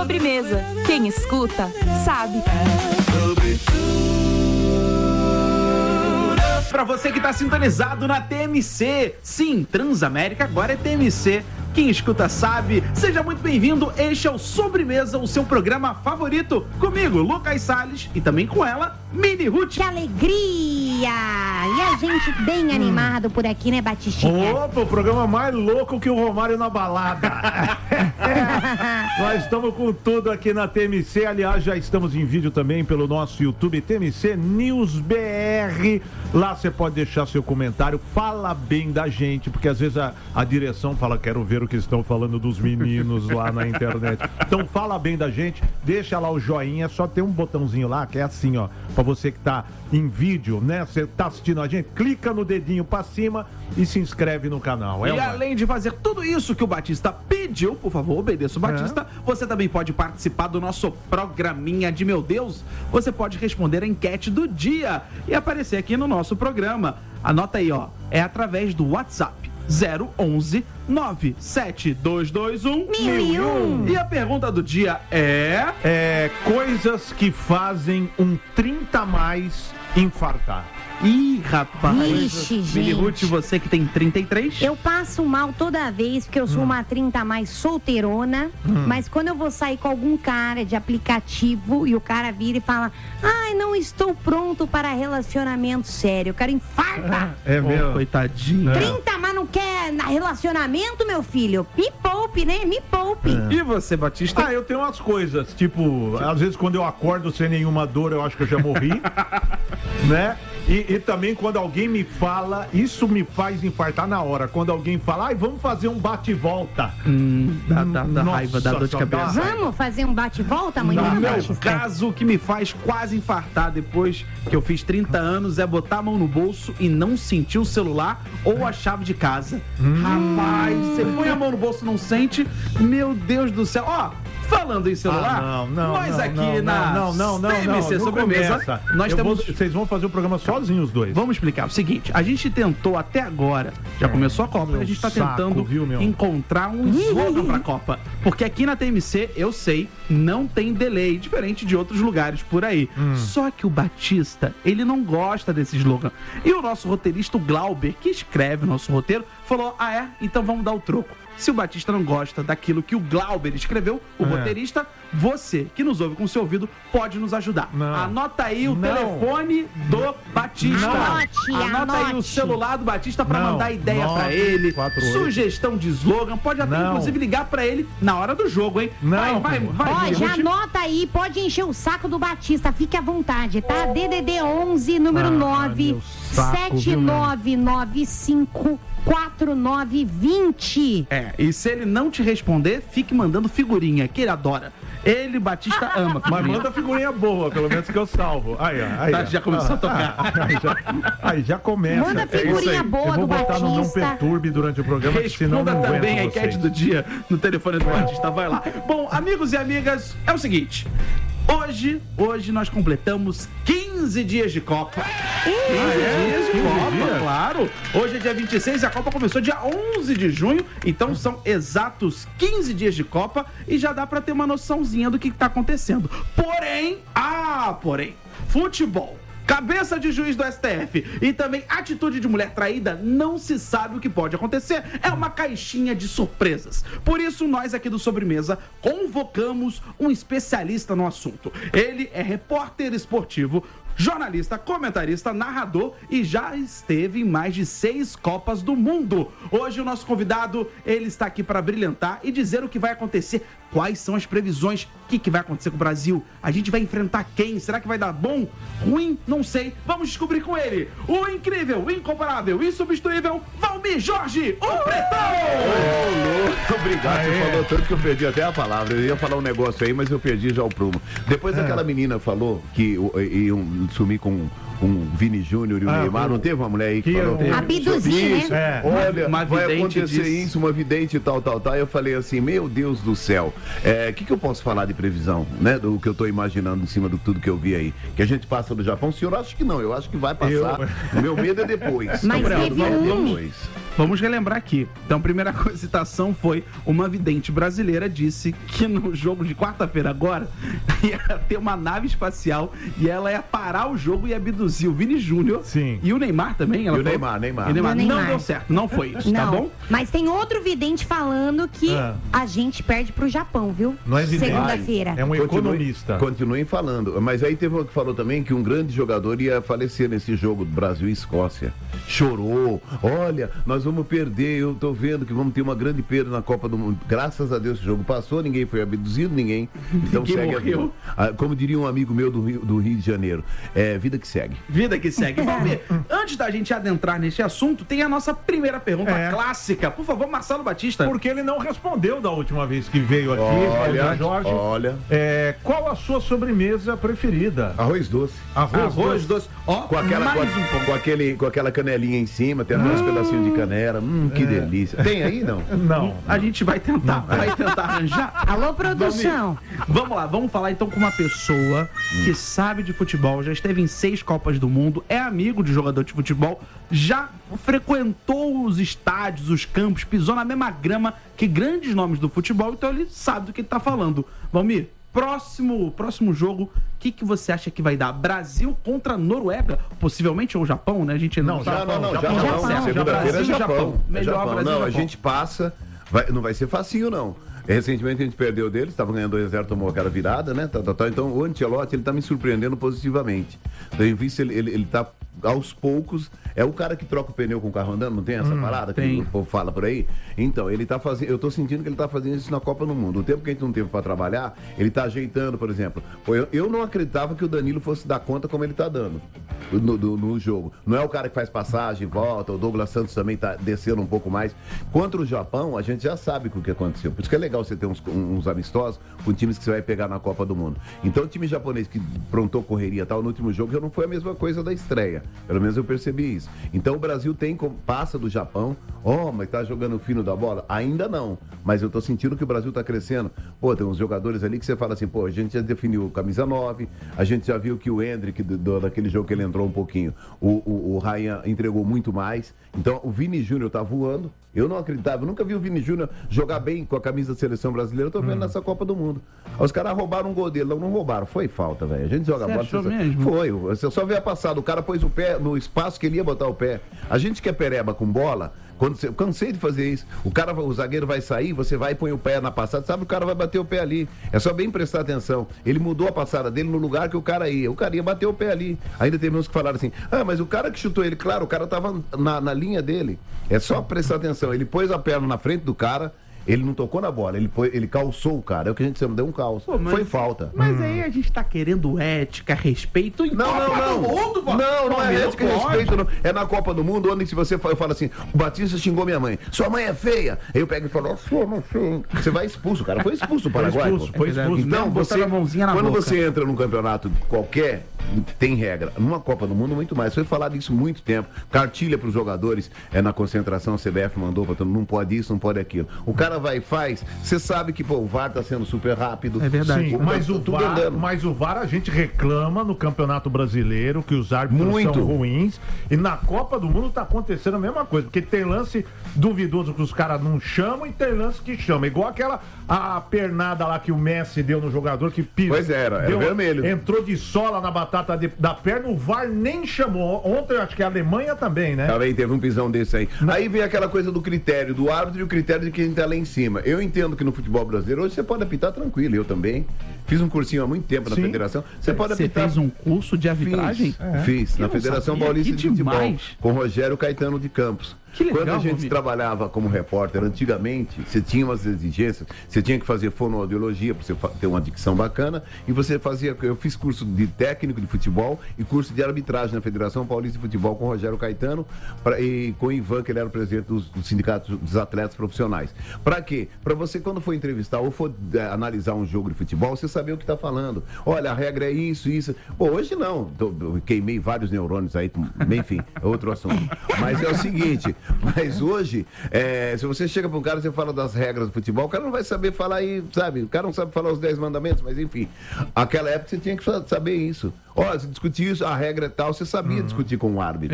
Sobremesa. Quem escuta, sabe. Pra você que tá sintonizado na TMC. Sim, Transamérica agora é TMC. Quem escuta sabe. Seja muito bem-vindo. Este é o Sobremesa, o seu programa favorito. Comigo, Lucas Salles, e também com ela, Mini Ruth. Que alegria! E a gente bem animado por aqui, né, Batistinha? Opa, o programa mais louco que o Romário na balada. Nós estamos com tudo aqui na TMC. Aliás, já estamos em vídeo também pelo nosso YouTube, TMC News BR. Lá você pode deixar seu comentário. Fala bem da gente, porque às vezes a direção fala, quero ver o que estão falando dos meninos lá na internet. Então fala bem da gente, deixa lá o joinha, só tem um botãozinho lá que é assim, ó, pra você que tá em vídeo, né? Você tá assistindo a gente, clica no dedinho pra cima e se inscreve no canal. E além de fazer tudo isso que o Batista pediu, por favor, obedeça o Batista, você também pode participar do nosso programinha de Meu Deus. Você pode responder a enquete do dia e aparecer aqui no nosso programa. Anota aí, ó, é através do WhatsApp. 011 97221 1001. E a pergunta do dia é coisas que fazem um 30 a mais infartar. Ih, rapaz. Ixi, Mini gente. Ruth, você que tem 33? Eu passo mal toda vez, porque eu sou uma 30 a mais solteirona, mas quando eu vou sair com algum cara de aplicativo e o cara vira e fala, ai, não estou pronto para relacionamento sério, eu quero infartar. É meu. Coitadinho. 30, mas não quer relacionamento, meu filho? Me poupe, né? Me poupe. E você, Batista? Ah, eu tenho umas coisas, tipo, às vezes quando eu acordo sem nenhuma dor, eu acho que eu já morri, né? E também quando alguém me fala, isso me faz infartar na hora. Quando alguém fala, ai, vamos fazer um bate-volta. Dá raiva, dá dor de cabeça. Vamos fazer um bate-volta amanhã, No meu Batista? caso, o que me faz quase infartar depois que eu fiz 30 anos é botar a mão no bolso e não sentir o celular ou a chave de casa. Rapaz, você põe a mão no bolso e não sente, meu Deus do céu. Ó, falando em celular, nós aqui na TMC Sobremesa, nós temos... Vocês vão fazer o programa sozinhos, os dois. Vamos explicar. O seguinte, a gente tentou até agora, já começou a Copa, a gente tá tentando encontrar um slogan pra Copa. Porque aqui na TMC, eu sei, não tem delay, diferente de outros lugares por aí. Só que o Batista, ele não gosta desse slogan. E o nosso roteirista, o Glauber, que escreve o nosso roteiro, falou, então vamos dar o troco. Se o Batista não gosta daquilo que o Glauber escreveu, o roteirista, você que nos ouve com seu ouvido pode nos ajudar. Anota aí o telefone do Batista. Anota aí o celular do Batista pra mandar ideia pra ele. 48. Sugestão de slogan. Pode até inclusive ligar pra ele na hora do jogo, hein? Vai. Ó, já anota aí, pode encher o saco do Batista, fique à vontade, tá? DDD 11, número 9 7995 4920. E se ele não te responder, fique mandando figurinha, que ele adora. Ele, Batista, ama figurinha. Mas manda figurinha boa, pelo menos que eu salvo. Aí, já começou a tocar. Aí já começa. Manda figurinha boa do Batista. Eu vou botar no Não Perturbe durante o programa, senão Responda não também a aguento enquete do dia no telefone do Batista, vai lá. Bom, amigos e amigas, é o seguinte... Hoje nós completamos 15 dias de Copa. 15 dias de Copa, claro. Hoje é dia 26 e a Copa começou dia 11 de junho. Então são exatos 15 dias de Copa e já dá pra ter uma noçãozinha do que tá acontecendo. Porém, futebol, cabeça de juiz do STF e também atitude de mulher traída, não se sabe o que pode acontecer. É uma caixinha de surpresas. Por isso, nós aqui do Sobremesa convocamos um especialista no assunto. Ele é repórter esportivo, jornalista, comentarista, narrador e já esteve em mais de 6 Copas do Mundo. Hoje o nosso convidado, ele está aqui para brilhantar e dizer o que vai acontecer, quais são as previsões, o que vai acontecer com o Brasil, a gente vai enfrentar quem, será que vai dar bom, ruim, não sei, vamos descobrir com ele, o incrível, incomparável, insubstituível, Valmir Jorge, o Pretão! Obrigado, você falou tanto que eu perdi até a palavra, eu ia falar um negócio aí, mas eu perdi já o prumo. Depois aquela menina falou que iam sumir com Vini Júnior e o Neymar, não teve uma mulher aí que falou? Abduzir, né? Olha, uma vai vidente acontecer disse. isso, uma vidente e tal. Eu falei assim, meu Deus do céu, o que eu posso falar de previsão, né? Do que eu tô imaginando em cima de tudo que eu vi aí. Que a gente passa do Japão, o senhor acha que não, eu acho que vai passar. O meu medo é depois. Mas teve Vamos relembrar aqui. Então, a primeira citação foi: uma vidente brasileira disse que no jogo de quarta-feira agora ia ter uma nave espacial e ela ia parar o jogo e abduzir o Vini Júnior. Sim. E o Neymar também. Ela E o falou... Neymar. E o Neymar. E o Não Neymar. deu certo, não foi isso, tá bom? Mas tem outro vidente falando que a gente perde pro Japão, viu? Não é vidente. Segunda-feira. É um economista. Continuem falando. Mas aí teve um que falou também que um grande jogador ia falecer nesse jogo do Brasil e Escócia. Chorou. Olha, nós vamos perder. Eu tô vendo que vamos ter uma grande perda na Copa do Mundo. Graças a Deus esse jogo passou, ninguém foi abduzido, ninguém. Então Ninguém segue morreu. a vida. Como diria um amigo meu do Rio de Janeiro, é vida que segue. Vida que segue. Vamos ver. Antes da gente adentrar neste assunto, tem a nossa primeira pergunta clássica. Por favor, Marcelo Batista. Porque ele não respondeu da última vez que veio aqui, Olha, Jorge. olha. Qual a sua sobremesa preferida? Arroz doce. Arroz doce. Ó, Com aquela, mais um pouco. com aquela canelinha em cima, tem até uns pedacinhos de canela. Que delícia. Tem aí, não? Não. A gente vai tentar arranjar. Alô, produção. Vamos lá, vamos falar então com uma pessoa que sabe de futebol, já esteve em 6 Copas do Mundo, é amigo de jogador de futebol, já frequentou os estádios, os campos, pisou na mesma grama que grandes nomes do futebol, então ele sabe do que ele tá falando. Valmir, próximo jogo, o que você acha que vai dar? Brasil contra Noruega? Possivelmente, ou Japão, né? A gente Não, sabe. Japão. Certo. Segunda-feira é Japão. Melhor Japão. Brasil e Não, Japão. a gente passa. Não vai ser facinho, não. Recentemente a gente perdeu deles, estava ganhando 2-0, tomou aquela virada, né? Então o Ancelotti, ele tá me surpreendendo positivamente. Então, eu vi se ele tá aos poucos. É o cara que troca o pneu com o carro andando, não tem essa parada tem. que o povo fala por aí? Então, ele tá fazendo. Eu tô sentindo que ele tá fazendo isso na Copa do Mundo. O tempo que a gente não teve para trabalhar, ele tá ajeitando, por exemplo. Pô, eu não acreditava que o Danilo fosse dar conta como ele tá dando no jogo. Não é o cara que faz passagem, volta, o Douglas Santos também tá descendo um pouco mais. Contra o Japão, a gente já sabe o que aconteceu. Por isso que é legal você ter uns amistosos com times que você vai pegar na Copa do Mundo. Então, o time japonês que prontou correria e tal, no último jogo já não foi a mesma coisa da estreia. Pelo menos eu percebi isso. Então, o Brasil passa do Japão. Mas tá jogando fino da bola? Ainda não. Mas eu tô sentindo que o Brasil tá crescendo. Pô, tem uns jogadores ali que você fala assim, pô, a gente já definiu camisa 9, a gente já viu que o Hendrick, daquele jogo que ele entrou um pouquinho, o Ryan entregou muito mais. Então, o Vini Júnior tá voando. Eu não acreditava, eu nunca vi o Vini Júnior jogar bem com a camisa da seleção brasileira. Eu tô vendo nessa Copa do Mundo. Os caras roubaram um gol dele, não roubaram. Foi falta, velho. A gente joga bola. Achou mesmo? Foi. Você só vê a passada. O cara pôs o pé no espaço que ele ia botar o pé. A gente que é pereba com bola, eu cansei de fazer isso. O zagueiro vai sair, você vai e põe o pé na passada, sabe, o cara vai bater o pé ali. É só bem prestar atenção. Ele mudou a passada dele no lugar que o cara ia. O cara ia bater o pé ali. Ainda teve uns que falaram assim, mas o cara que chutou ele, claro, o cara tava na linha dele. É só prestar atenção. Ele pôs a perna na frente do cara, ele não tocou na bola, ele calçou o cara. É o que a gente chama, deu um calço. Foi falta. Mas aí a gente tá querendo ética, respeito em Não é ética e respeito, não. É na Copa do Mundo, onde se você eu falo assim, o Batista xingou minha mãe, sua mãe é feia. Aí eu pego e falo, sua mãe é feia. Você vai expulso, o cara foi expulso o Paraguai. Foi expulso. Então, Botando a mãozinha na quando boca. você entra num campeonato qualquer, tem regra. Numa Copa do Mundo, muito mais. Foi falado isso há muito tempo. Cartilha pros jogadores, na concentração, a CBF mandou pra todo mundo, não pode isso, não pode aquilo. O cara vai e faz, você sabe que, o VAR tá sendo super rápido. É verdade. Sim, mas o VAR a gente reclama no Campeonato Brasileiro que os árbitros são ruins, e na Copa do Mundo tá acontecendo a mesma coisa, porque tem lance duvidoso que os caras não chamam e tem lance que chama, igual a pernada lá que o Messi deu no jogador que pisou. Pois era vermelho. Entrou de sola na batata da perna, o VAR nem chamou. Ontem acho que a Alemanha também, né? Também teve um pisão desse aí. Aí vem aquela coisa do critério do árbitro e o critério de quem tá lá em cima. Eu entendo que no futebol brasileiro hoje você pode apitar tranquilo, eu também. Fiz um cursinho há muito tempo na federação. Você pode apitar. Fez um curso de arbitragem? Fiz na Federação Paulista de Futebol, com Rogério Caetano de Campos. Que legal, quando a gente trabalhava como repórter antigamente, você tinha umas exigências, você tinha que fazer fonoaudiologia para você ter uma dicção bacana, e você fazia, eu fiz curso de técnico de futebol e curso de arbitragem na Federação Paulista de Futebol com Rogério Caetano e com o Ivan, que ele era o presidente do sindicato dos atletas profissionais. Para quê? Para você, quando for entrevistar ou for analisar um jogo de futebol, você saber o que está falando. Olha, a regra é isso. Pô, hoje não. Eu queimei vários neurônios aí, enfim, é outro assunto. Mas é o seguinte, mas hoje, se você chega para um cara e você fala das regras do futebol, o cara não vai saber falar aí, sabe? O cara não sabe falar os 10 mandamentos, mas enfim. Aquela época você tinha que saber isso. Se discutir isso, a regra é tal, você sabia discutir com o árbitro.